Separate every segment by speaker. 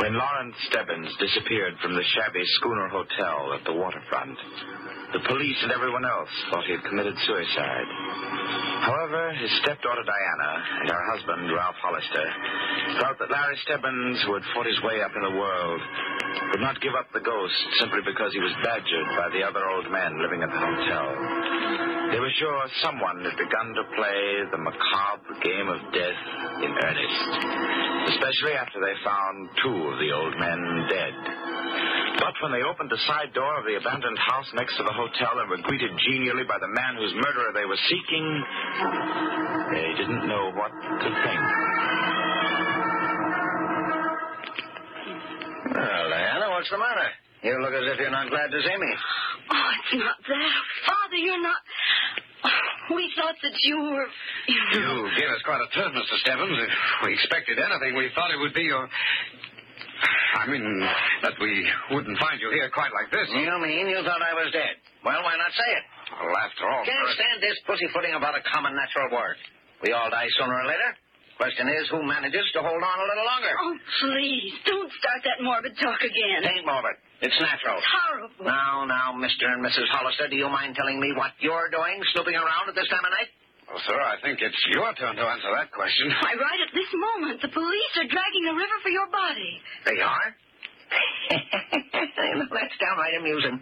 Speaker 1: When Lawrence Stebbins disappeared from the shabby Schooner Hotel at the waterfront, the police and everyone else thought he had committed suicide. However, his stepdaughter Diana and her husband, Ralph Hollister, felt that Larry Stebbins, who had fought his way up in the world, would not give up the ghost simply because he was badgered by the other old men living at the hotel. They were sure someone had begun to play the macabre game of death in earnest, especially after they found two of the old men dead. But when they opened the side door of the abandoned house next to the hotel and were greeted genially by the man whose murderer they were seeking, they didn't know what to think.
Speaker 2: Well, Diana, what's the matter? You look as if you're not glad to see me.
Speaker 3: Oh, it's not that. Father, you're not... We thought that you were...
Speaker 4: You gave us quite a turn, Mr. Stebbins. If we expected anything, we thought it would be your... I mean, that we wouldn't find you here quite like this.
Speaker 2: You mean you thought I was dead? Well, why not say it?
Speaker 4: Well, after all...
Speaker 2: Can't stand this pussyfooting about a common natural word. We all die sooner or later. Question is, who manages to hold on a little longer?
Speaker 3: Oh, please, don't start that morbid talk again.
Speaker 2: It ain't morbid. It's natural.
Speaker 3: It's horrible.
Speaker 2: Now, Mr. and Mrs. Hollister, do you mind telling me what you're doing, snooping around at this time of night?
Speaker 4: Well, sir, I think it's your turn to answer that question.
Speaker 3: Why, right at this moment, the police are dragging the river for your body.
Speaker 2: They are? That's downright amusing.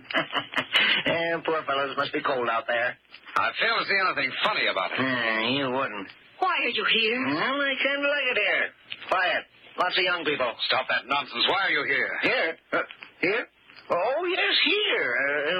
Speaker 2: Poor fellows must be cold out there.
Speaker 4: I fail to see anything funny about it.
Speaker 2: You wouldn't.
Speaker 3: Why are you here?
Speaker 2: I kind of like it here. Quiet. Lots of young people.
Speaker 4: Stop that nonsense. Why are you here?
Speaker 2: Here? Here? Oh, yes, here.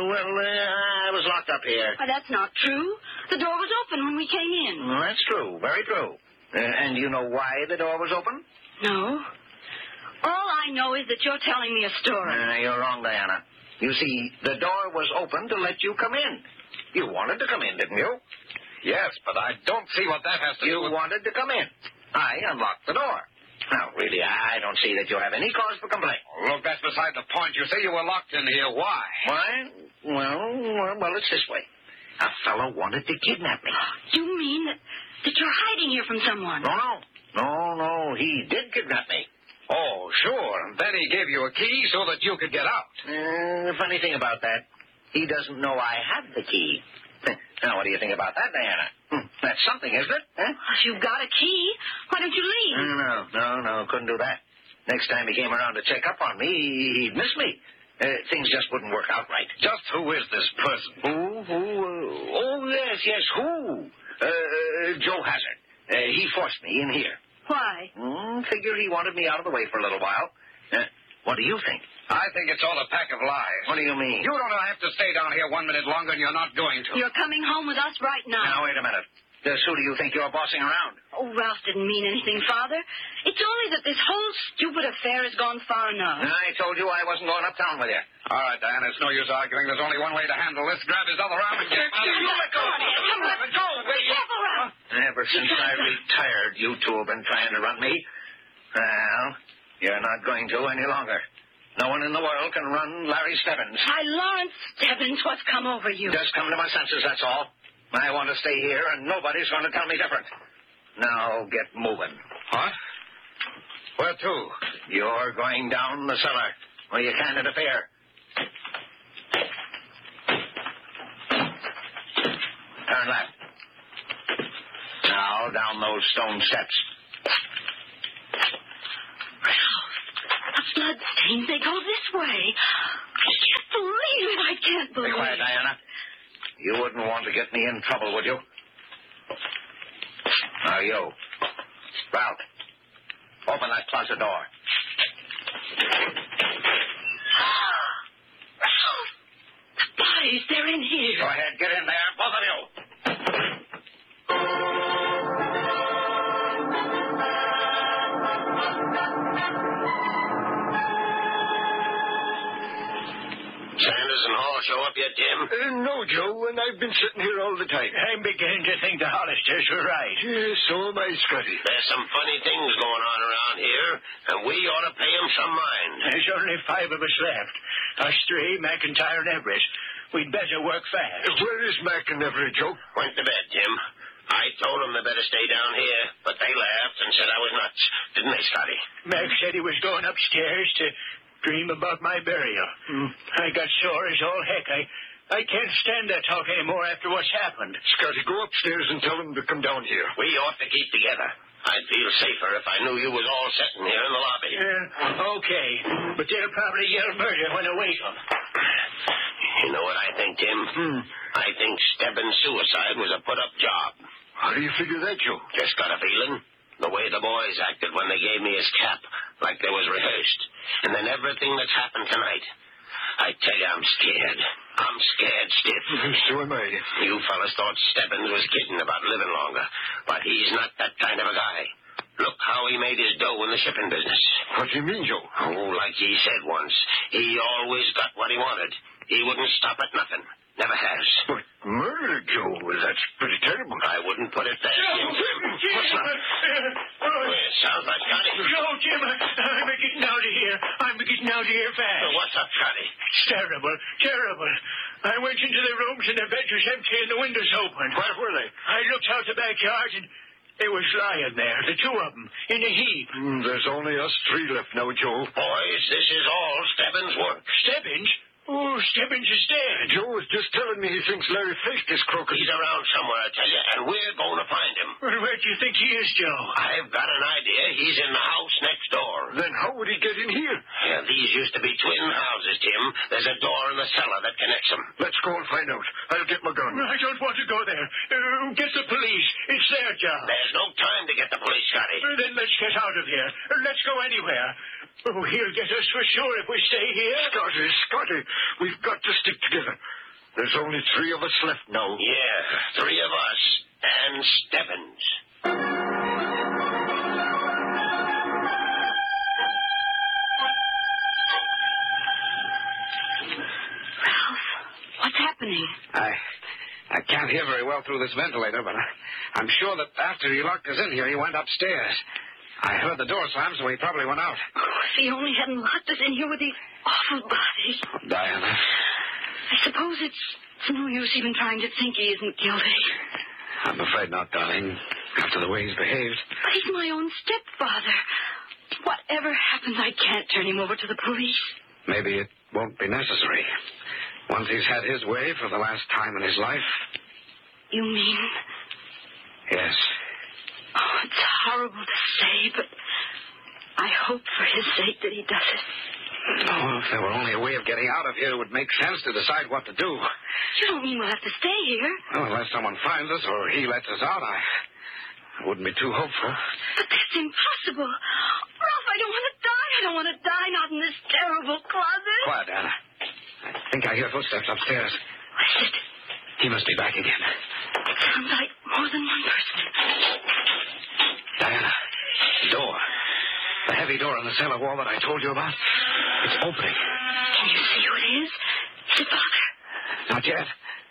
Speaker 2: I was locked up here.
Speaker 3: Why, that's not true. The door was open when we came in.
Speaker 2: Well, that's true. Very true. And you know why the door was open?
Speaker 3: No. All I know is that you're telling me a story.
Speaker 2: You're wrong, Diana. You see, the door was open to let you come in. You wanted to come in, didn't you?
Speaker 4: Yes, but I don't see what that has to do with...
Speaker 2: You wanted to come in. I unlocked the door. Now, really, I don't see that you have any cause for complaint.
Speaker 4: Oh, look, that's beside the point. You say you were locked in here. Why?
Speaker 2: Why? Well, it's this way. A fellow wanted to kidnap me.
Speaker 3: You mean that you're hiding here from someone?
Speaker 2: No. He did kidnap me.
Speaker 4: Oh, sure. And then he gave you a key so that you could get out.
Speaker 2: The funny thing about that, he doesn't know I have the key. Now, what do you think about that, Diana? That's something, isn't it? Huh?
Speaker 3: If you've got a key, why don't you leave?
Speaker 2: No, couldn't do that. Next time he came around to check up on me, he'd miss me. Things just wouldn't work out right.
Speaker 4: Just who is this person?
Speaker 2: Who? Oh, yes, who? Joe Hazard. He forced me in here.
Speaker 3: Why?
Speaker 2: Figure he wanted me out of the way for a little while. What do you think?
Speaker 4: I think it's all a pack of lies.
Speaker 2: What do you mean?
Speaker 4: You don't have to stay down here 1 minute longer, and you're not going to.
Speaker 3: You're coming home with us right now.
Speaker 2: Now, wait a minute. Who do you think you're bossing around?
Speaker 3: Oh, Ralph didn't mean anything, Father. It's only that this whole stupid affair has gone far enough.
Speaker 2: I told you I wasn't going uptown with you.
Speaker 4: All right, Diana, it's no use arguing. There's only one way to handle this. Grab his other arm and get him out of here.
Speaker 2: Let go.
Speaker 3: Let go. Be careful, Ralph.
Speaker 2: Ever since I retired, you two have been trying to run me. Well, you're not going to any longer. No one in the world can run Larry Stebbins.
Speaker 3: Why, Lawrence Stebbins, what's come over you?
Speaker 2: Just come to my senses, that's all. I want to stay here, and nobody's going to tell me different. Now, get moving.
Speaker 4: What? Where to?
Speaker 2: You're going down the cellar, where you can't interfere. Turn left. Now, down those stone steps.
Speaker 3: Bloodstains, they go this way. I can't believe it. I can't believe it.
Speaker 2: Be quiet, Diana. You wouldn't want to get me in trouble, would you? Now, you. Ralph, open that closet door.
Speaker 3: Ralph! The bodies, they're in here.
Speaker 2: Go ahead, get in there, both of you.
Speaker 5: Sanders and Hall show up yet, Jim?
Speaker 6: No, Joe, and I've been sitting here all the time.
Speaker 7: I'm beginning to think the Hollisters were right.
Speaker 6: So am I, Scotty.
Speaker 5: There's some funny things going on around here, and we ought to pay 'em some mind.
Speaker 7: There's only 5 of us left. Us 3, McIntyre and Everett. We'd better work fast.
Speaker 6: Where is Mac and Everett, Joe?
Speaker 5: Went to bed, Jim. I told them they better stay down here, but they laughed and said I was nuts. Didn't they, Scotty?
Speaker 7: Mac said he was going upstairs to dream about my burial. I got sore as all heck. I can't stand that talk anymore after what's happened.
Speaker 6: Scotty, go upstairs and tell them to come down here.
Speaker 5: We ought to keep together. I'd feel safer if I knew you was all sitting here in the lobby.
Speaker 7: Okay, but they'll probably yell murder when I wake them.
Speaker 5: You know what I think, Tim? I think Stebbins' suicide was a put-up job.
Speaker 6: How do you figure that, Joe?
Speaker 5: Just got a feeling. The way the boys acted when they gave me his cap, like they was rehearsed. And then everything that's happened tonight. I tell you, I'm scared. I'm scared stiff.
Speaker 6: So am I.
Speaker 5: You fellas thought Stebbins was kidding about living longer, but he's not that kind of a guy. Look how he made his dough in the shipping business.
Speaker 6: What do you mean, Joe?
Speaker 5: Oh, like he said once, he always got what he wanted. He wouldn't stop at nothing. Never has.
Speaker 6: But murder, Joe, that's pretty terrible.
Speaker 5: I wouldn't put it there.
Speaker 7: Jim!
Speaker 5: What's that? It sounds like Scotty.
Speaker 7: No, Jim, I'm getting out of here. I'm getting out of here fast.
Speaker 5: What's up, Scotty?
Speaker 7: It's terrible, terrible. I went into the rooms and the bed was empty and the windows open.
Speaker 6: Where were they?
Speaker 7: I looked out the backyard and they was lying there, the two of them, in a heap.
Speaker 6: There's only us three left now, Joe.
Speaker 5: Boys, this is all Stebbins' work.
Speaker 7: Stebbins? Oh, Stebbins is dead.
Speaker 6: Joe was just telling me he thinks Larry faced this crooked.
Speaker 5: He's around somewhere, I tell you, and we're going to find him.
Speaker 7: Well, where do you think he is, Joe?
Speaker 5: I've got an idea. He's in the house next door.
Speaker 6: Then how would he get in here?
Speaker 5: Yeah, these used to be twin houses, Tim. There's a door in the cellar that connects them.
Speaker 6: Let's go and find out. I'll get my gun.
Speaker 7: I don't want to go there. Get the police. It's their job.
Speaker 5: There's no time to get the police, Scotty.
Speaker 7: Then let's get out of here. Let's go anywhere. Oh, he'll get us for sure if we stay here.
Speaker 6: Scotty, we've got to stick together. There's only three of us left now.
Speaker 5: Yeah, three of us and Stebbins.
Speaker 3: Ralph, what's happening?
Speaker 4: I can't hear very well through this ventilator, but I'm sure that after he locked us in here, he went upstairs. I heard the door slam, so he probably went out.
Speaker 3: Oh, if he only hadn't locked us in here with these awful bodies.
Speaker 4: Oh, Diana.
Speaker 3: I suppose it's no use even trying to think he isn't guilty.
Speaker 4: I'm afraid not, darling, after the way he's behaved.
Speaker 3: But he's my own stepfather. Whatever happens, I can't turn him over to the police.
Speaker 4: Maybe it won't be necessary. Once he's had his way for the last time in his life.
Speaker 3: You mean?
Speaker 4: Yes.
Speaker 3: Oh, it's horrible to say, but I hope for his sake that he does it.
Speaker 4: Oh, if there were only a way of getting out of here, it would make sense to decide what to do.
Speaker 3: You don't mean we'll have to stay here?
Speaker 4: Well, unless someone finds us or he lets us out, I wouldn't be too hopeful.
Speaker 3: But that's impossible. Ralph, I don't want to die. I don't want to die, not in this terrible closet.
Speaker 4: Quiet, Anna. I think I hear footsteps upstairs.
Speaker 3: What is it?
Speaker 4: He must be back again.
Speaker 3: It sounds like more than one person.
Speaker 4: Diana, the door. The heavy door on the cellar wall that I told you about. It's opening.
Speaker 3: Can you see who it is? Is it Father?
Speaker 4: Not yet.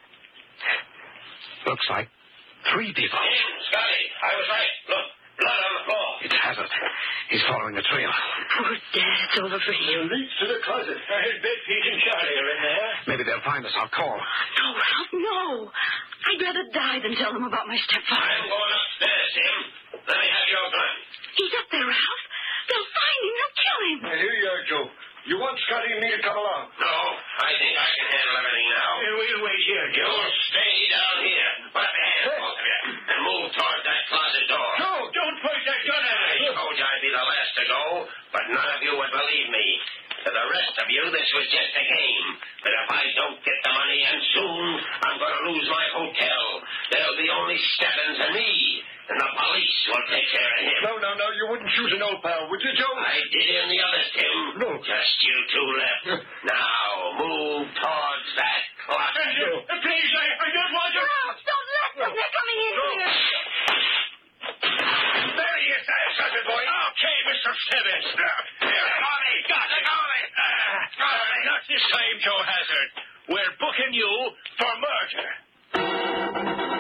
Speaker 4: Looks like three people.
Speaker 5: Scotty, I was right. Look, blood on the floor.
Speaker 4: It's Hazard. He's following the trail.
Speaker 3: Poor Dad, it's over for him.
Speaker 6: Leads to the closet.
Speaker 7: His bed, Pete and Charlie are in there.
Speaker 4: Maybe they'll find us. I'll call.
Speaker 3: No, Ralph, no. I'd rather die than tell them about my stepfather.
Speaker 5: I'm going upstairs, Tim. Let me have your gun.
Speaker 3: He's up there, Ralph. They'll find him. They'll kill him.
Speaker 6: Here you are, Joe. You want Scotty and me to come along?
Speaker 5: No, I think I can handle everything now.
Speaker 7: We'll wait here, Joe.
Speaker 5: You'll stay down here. Put up your hands, both of you, and move toward that closet door.
Speaker 7: No, don't point that gun at
Speaker 5: I
Speaker 7: me.
Speaker 5: told you I'd be the last to go, but none of you would believe me. To the rest of you, this was just a game. But if I don't get the money, and soon, I'm going to lose my hotel. There'll be only Stebbins and me, and the police will take care of him.
Speaker 6: No, you wouldn't shoot an old pal, would you, Joe?
Speaker 5: I did in the others, Tim.
Speaker 6: No.
Speaker 5: Just you two left. Now, move towards that closet.
Speaker 7: Please, I don't want to.
Speaker 3: Ralph, don't let them. They're coming in here.
Speaker 5: There he is, Sergeant Boy.
Speaker 7: Okay, Mr. Stebbins.
Speaker 5: Got it.
Speaker 7: Not this time, Joe Hazard. We're booking you for murder.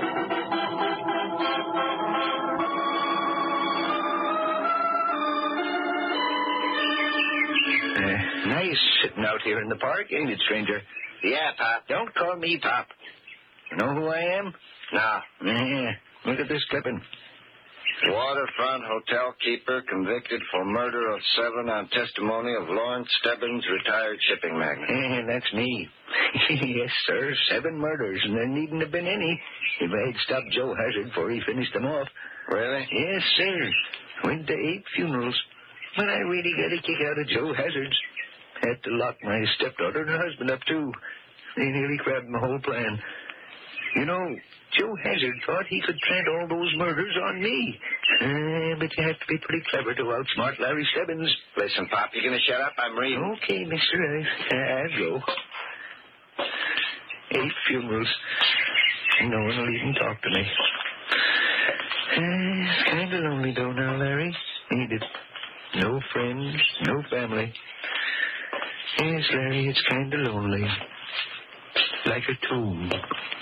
Speaker 2: Nice sitting out here in the park, ain't it, stranger?
Speaker 5: Yeah, Pop.
Speaker 2: Don't call me Pop. You know who I am?
Speaker 5: No.
Speaker 7: Look at this clipping.
Speaker 6: Waterfront hotel keeper convicted for murder of 7 on testimony of Lawrence Stebbins, retired shipping magnate.
Speaker 7: That's me. Yes, sir. 7 murders, and there needn't have been any if I had stopped Joe Hazard before he finished them off.
Speaker 6: Really?
Speaker 7: Yes, sir. Went to 8 funerals. But I really got a kick out of Joe Hazard's. Had to lock my stepdaughter and her husband up, too. They nearly grabbed my whole plan. You know, Joe Hazard thought he could plant all those murders on me. But you have to be pretty clever to outsmart Larry Stebbins.
Speaker 6: Listen, Pop, you gonna shut up? I'm reading.
Speaker 7: Okay, mister, I'll go. 8 funerals. No one will even talk to me. It's kind of lonely, though, now, Larry. Ain't it? No friends, no family. Yes, Larry, it's kind of lonely. Like a tomb.